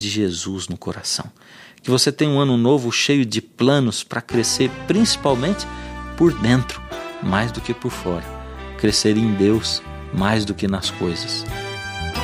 de Jesus no coração. Que você tenha um ano novo cheio de planos para crescer, principalmente por dentro, mais do que por fora. Crescer em Deus mais do que nas coisas.